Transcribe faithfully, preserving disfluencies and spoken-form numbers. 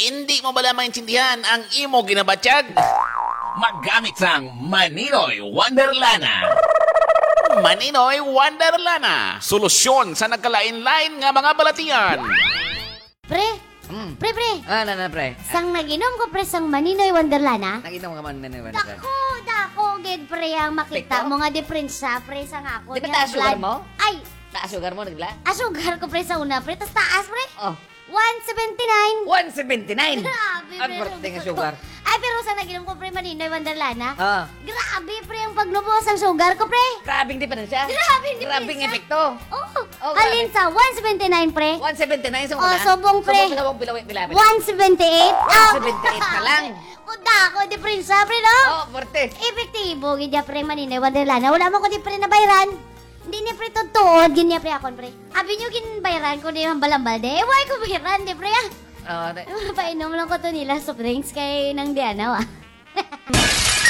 Hindi mo bala maintindihan ang imo ginabatyag? Maggamit sang Maninoy Wonderlana. Maninoy Wonderlana. Solusyon sa nagkalain-lain nga mga balatian. Pre, Mm. pre, pre. Ah, na, na, pre. Sang naginom ko pre sang Maninoy Wonderlana. Naginom ka man na naman. Dako, dako, gid pre ang makita Pekto? mo nga diferensya pre sang ako. Di ba nga taas sugar blood. mo? Ay, Taas sugar mo, nagla? asugar ko pre sa una pre, tas taas pre. Oh, one seventy-nine. one seventy-nine. Grabe, Ang pre. parte nga sugar. Ay, pero sa naginom ko pre Maninoy Wonderlana. Ah, Grabe pre ang paglubos ang sugar ko pre. grabing diferensya. Grabe ang Grabing diferensya. epekto. Oh, Oh, alin sa one seventy-nine pre? one seventy-nine sa Oh, una. subong, pre. Subong pilawang pilawang pilawang. one seventy-eight. one seventy-eight ka lang. Kuda ko, diferensya pre no? Oh, forte. Epektibo, gidya pre Maninoy Wonderlana. Wala mo ko di pre na bayran. Hindi ni pre totoo, ginya pre akon pre. Abi nyo gin bayran ko di hambalambal de. Eh, why ko bayran di pre ah? Oh, de- Painom lang ko to nila soft drinks kay nang Diana wa.